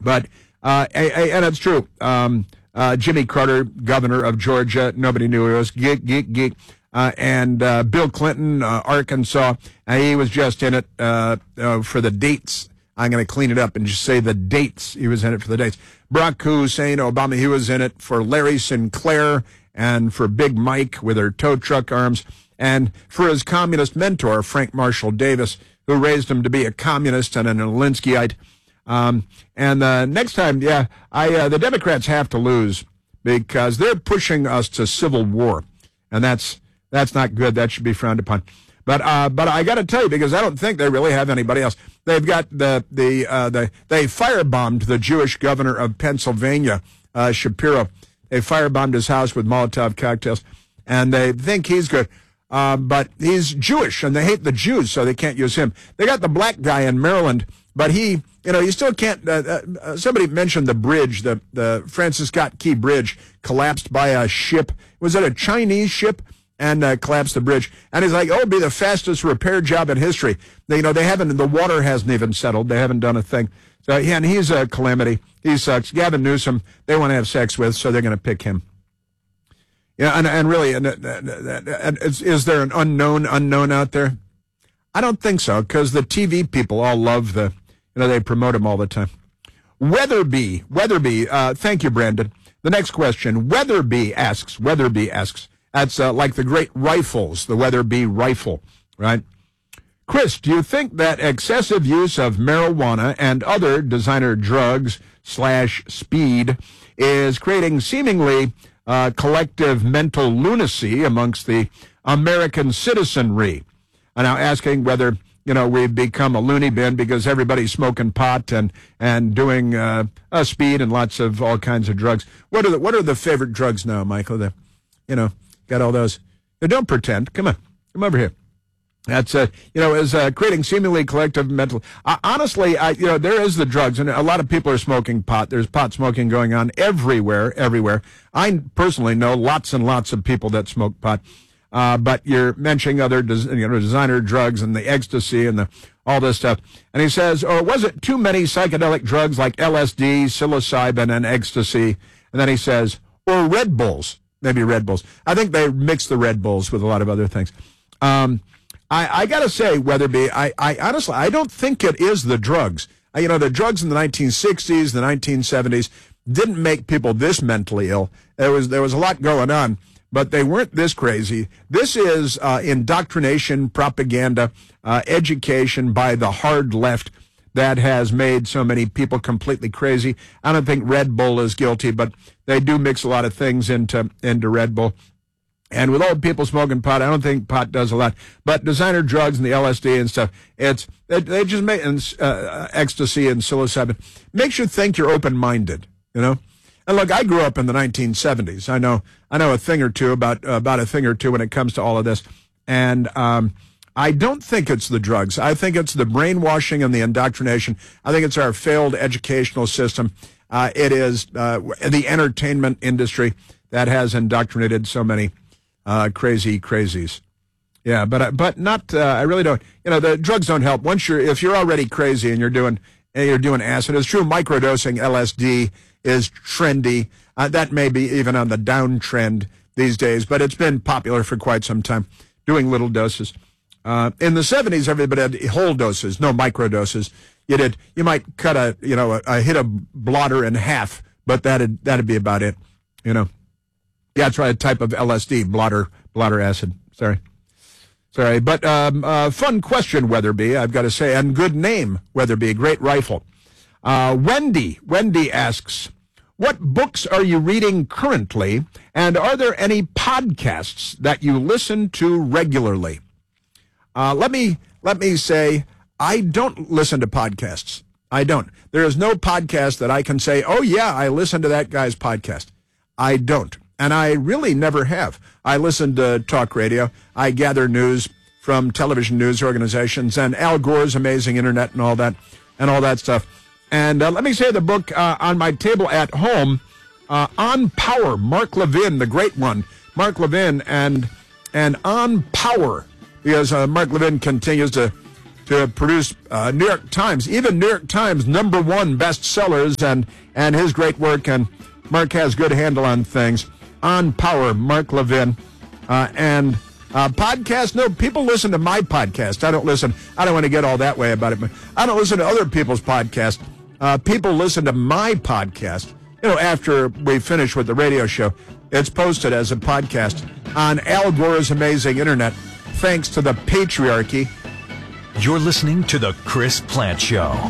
But, and it's true. Jimmy Carter, governor of Georgia, nobody knew he was. Geek. And Bill Clinton, Arkansas, he was just in it for the dates. I'm going to clean it up and just say the dates. He was in it for the dates. Barack Hussein Obama, he was in it for Larry Sinclair and for Big Mike with her tow truck arms, and for his communist mentor, Frank Marshall Davis, who raised him to be a communist and an Alinskyite. And next time, the Democrats have to lose because they're pushing us to civil war, and that's not good. That should be frowned upon. But I got to tell you, because I don't think they really have anybody else. They've got they firebombed the Jewish governor of Pennsylvania, Shapiro. They firebombed his house with Molotov cocktails, and they think he's good. But he's Jewish, and they hate the Jews, so they can't use him. They got the black guy in Maryland, but he still can't. Somebody mentioned the bridge, the Francis Scott Key Bridge collapsed by a ship. Was it a Chinese ship? And collapsed the bridge. And he's like, it'll be the fastest repair job in history. They haven't, the water hasn't even settled. They haven't done a thing. So, and he's a calamity. He sucks. Gavin Newsom, they want to have sex with, so they're going to pick him. Yeah, and really, is there an unknown out there? I don't think so, because the TV people all love they promote him all the time. Weatherby, thank you, Brandon. The next question, Weatherby asks, that's like the great rifles, the Weatherby rifle, right? Chris, do you think that excessive use of marijuana and other designer drugs / speed is creating seemingly collective mental lunacy amongst the American citizenry? I'm now asking whether, we've become a loony bin because everybody's smoking pot and doing speed and lots of all kinds of drugs. What are the favorite drugs now, Michael? Got all those. Don't pretend. Come on. Come over here. That's, is creating seemingly collective mental. Honestly, there is the drugs, and a lot of people are smoking pot. There's pot smoking going on everywhere. I personally know lots and lots of people that smoke pot. But you're mentioning other, designer drugs and the ecstasy and all this stuff. And he says, or was it too many psychedelic drugs like LSD, psilocybin, and ecstasy? And then he says, or Red Bulls. Maybe Red Bulls. I think they mix the Red Bulls with a lot of other things. I got to say, Weatherby, I honestly, I don't think it is the drugs. The drugs in the 1960s, the 1970s didn't make people this mentally ill. There was a lot going on, but they weren't this crazy. This is indoctrination, propaganda, education by the hard left that has made so many people completely crazy. I don't think Red Bull is guilty, but they do mix a lot of things into Red Bull. And with old people smoking pot, I don't think pot does a lot. But designer drugs and the LSD and stuff, they just make ecstasy and psilocybin makes you think you're open-minded, And look, I grew up in the 1970s. I know a thing or two about a thing or two when it comes to all of this, and I don't think it's the drugs. I think it's the brainwashing and the indoctrination. I think it's our failed educational system. It is the entertainment industry that has indoctrinated so many crazies. Yeah, but not. I really don't. The drugs don't help. If you're already crazy and you're doing acid, it's true. Microdosing LSD is trendy. That may be even on the downtrend these days, but it's been popular for quite some time. Doing little doses. In the 70s, everybody had whole doses, no microdoses. You might cut hit a blotter in half, but that'd be about it. Yeah, that's right. A type of LSD, blotter acid. Sorry. But fun question, Weatherby, I've got to say, and good name, Weatherby, great rifle. Wendy asks, what books are you reading currently, and are there any podcasts that you listen to regularly? Let me say, I don't listen to podcasts. I don't. There is no podcast that I can say, oh, yeah, I listen to that guy's podcast. I don't. And I really never have. I listen to talk radio. I gather news from television news organizations and Al Gore's amazing internet and all that stuff. And let me say the book on my table at home, On Power, Mark Levin, the great one. Mark Levin and On Power. Because Mark Levin continues to to produce New York Times, even New York Times #1 bestsellers, and his great work. And Mark has good handle on things. On Power, Mark Levin. And podcast, no, people listen to my podcast. I don't want to get all that way about it, but I don't listen to other people's podcasts. People listen to my podcast. After we finish with the radio show, it's posted as a podcast on Al Gore's amazing internet, thanks to the patriarchy. You're listening to The Chris Plante Show.